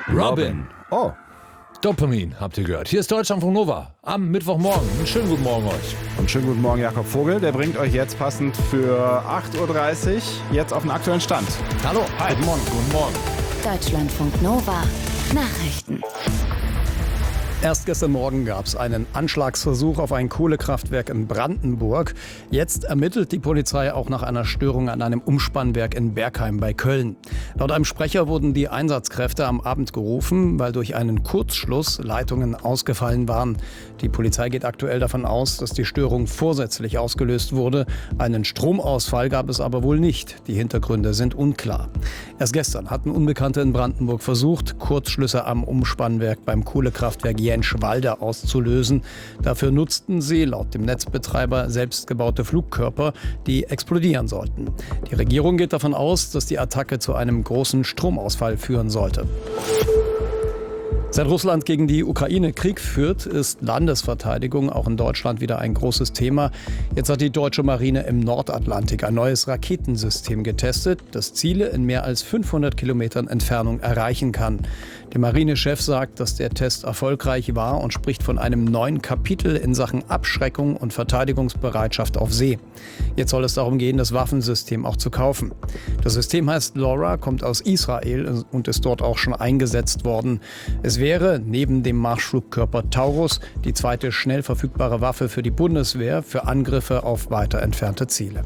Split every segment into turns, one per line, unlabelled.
Robin.
Oh.
Dopamin, habt ihr gehört. Hier ist Deutschlandfunk Nova am Mittwochmorgen. Einen schönen guten Morgen euch.
Und schönen guten Morgen, Jakob Vogel. Der bringt euch jetzt passend für 8.30 Uhr jetzt auf den aktuellen Stand.
Hallo, hi.
Guten Morgen.
Guten Morgen.
Deutschlandfunk Nova. Nachrichten.
Erst gestern Morgen gab es einen Anschlagsversuch auf ein Kohlekraftwerk in Brandenburg. Jetzt ermittelt die Polizei auch nach einer Störung an einem Umspannwerk in Bergheim bei Köln. Laut einem Sprecher wurden die Einsatzkräfte am Abend gerufen, weil durch einen Kurzschluss Leitungen ausgefallen waren. Die Polizei geht aktuell davon aus, dass die Störung vorsätzlich ausgelöst wurde. Einen Stromausfall gab es aber wohl nicht. Die Hintergründe sind unklar. Erst gestern hatten Unbekannte in Brandenburg versucht, Kurzschlüsse am Umspannwerk beim Kohlekraftwerk Jänschwalde auszulösen. Dafür nutzten sie laut dem Netzbetreiber selbstgebaute Flugkörper, die explodieren sollten. Die Regierung geht davon aus, dass die Attacke zu einem großen Stromausfall führen sollte. Seit Russland gegen die Ukraine Krieg führt, ist Landesverteidigung auch in Deutschland wieder ein großes Thema. Jetzt hat die deutsche Marine im Nordatlantik ein neues Raketensystem getestet, das Ziele in mehr als 500 Kilometern Entfernung erreichen kann. Der Marinechef sagt, dass der Test erfolgreich war und spricht von einem neuen Kapitel in Sachen Abschreckung und Verteidigungsbereitschaft auf See. Jetzt soll es darum gehen, das Waffensystem auch zu kaufen. Das System heißt LoRa, kommt aus Israel und ist dort auch schon eingesetzt worden. Es wäre neben dem Marschflugkörper Taurus die zweite schnell verfügbare Waffe für die Bundeswehr für Angriffe auf weiter entfernte Ziele.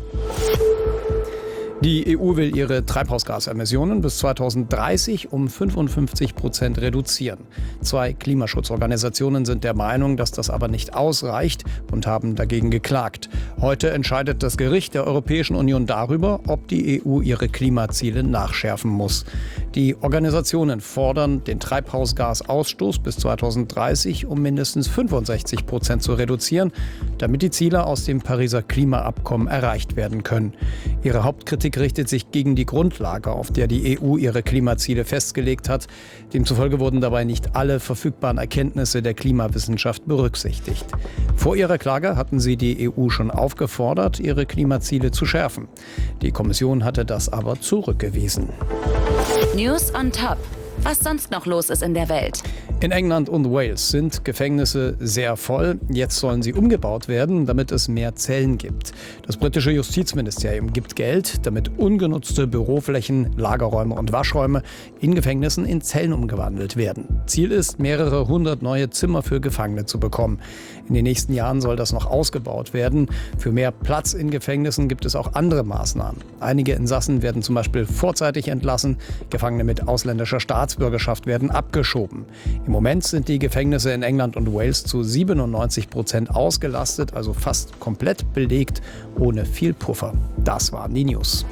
Die EU will ihre Treibhausgasemissionen bis 2030 um 55% reduzieren. 2 Klimaschutzorganisationen sind der Meinung, dass das aber nicht ausreicht und haben dagegen geklagt. Heute entscheidet das Gericht der Europäischen Union darüber, ob die EU ihre Klimaziele nachschärfen muss. Die Organisationen fordern, den Treibhausgasausstoß bis 2030 um mindestens 65% zu reduzieren, damit die Ziele aus dem Pariser Klimaabkommen erreicht werden können. Ihre Hauptkritik richtet sich gegen die Grundlage, auf der die EU ihre Klimaziele festgelegt hat. Demzufolge wurden dabei nicht alle verfügbaren Erkenntnisse der Klimawissenschaft berücksichtigt. Vor ihrer Klage hatten sie die EU schon aufgefordert, ihre Klimaziele zu schärfen. Die Kommission hatte das aber zurückgewiesen.
News on top. Was sonst noch los ist in der Welt.
In England und Wales sind Gefängnisse sehr voll. Jetzt sollen sie umgebaut werden, damit es mehr Zellen gibt. Das britische Justizministerium gibt Geld, damit ungenutzte Büroflächen, Lagerräume und Waschräume in Gefängnissen in Zellen umgewandelt werden. Ziel ist, mehrere hundert neue Zimmer für Gefangene zu bekommen. In den nächsten Jahren soll das noch ausgebaut werden. Für mehr Platz in Gefängnissen gibt es auch andere Maßnahmen. Einige Insassen werden zum Beispiel vorzeitig entlassen. Gefangene mit ausländischer Staatsbürgerschaft werden abgeschoben. Im Moment sind die Gefängnisse in England und Wales zu 97% ausgelastet, also fast komplett belegt, ohne viel Puffer. Das waren die News.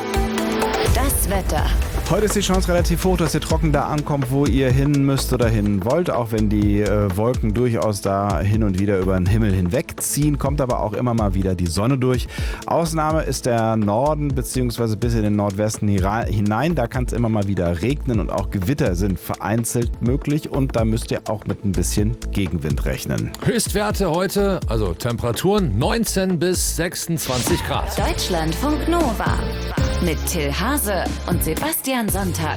Das Wetter.
Heute ist die Chance relativ hoch, dass ihr trocken da ankommt, wo ihr hin müsst oder hin wollt. Auch wenn die Wolken durchaus da hin und wieder über den Himmel hinwegziehen, kommt aber auch immer mal wieder die Sonne durch. Ausnahme ist der Norden bzw. bis in den Nordwesten hinein. Da kann es immer mal wieder regnen und auch Gewitter sind vereinzelt möglich. Und da müsst ihr auch mit ein bisschen Gegenwind rechnen.
Höchstwerte heute, also Temperaturen 19 bis 26 Grad.
Deutschlandfunk Nova. Mit Till Hase und Sebastian Sonntag.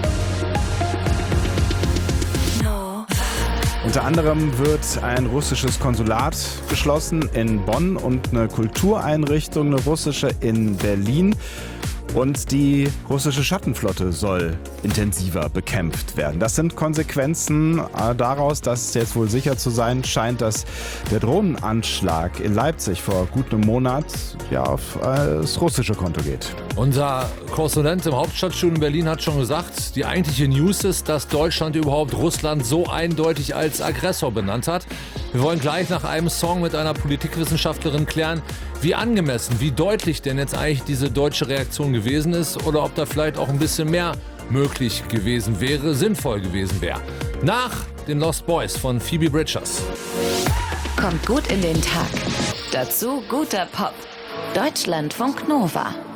Unter anderem wird ein russisches Konsulat geschlossen in Bonn und eine Kultureinrichtung, eine russische in Berlin. Und die russische Schattenflotte soll intensiver bekämpft werden. Das sind Konsequenzen daraus, dass es jetzt wohl sicher zu sein scheint, dass der Drohnenanschlag in Leipzig vor gut einem Monat auf das russische Konto geht.
Unser Korrespondent im Hauptstadtstudio in Berlin hat schon gesagt, die eigentliche News ist, dass Deutschland überhaupt Russland so eindeutig als Aggressor benannt hat. Wir wollen gleich nach einem Song mit einer Politikwissenschaftlerin klären, wie angemessen, wie deutlich denn jetzt eigentlich diese deutsche Reaktion gewesen ist oder ob da vielleicht auch ein bisschen mehr möglich gewesen wäre, sinnvoll gewesen wäre. Nach den Lost Boys von Phoebe Bridgers.
Kommt gut in den Tag. Dazu guter Pop. Deutschlandfunk Nova.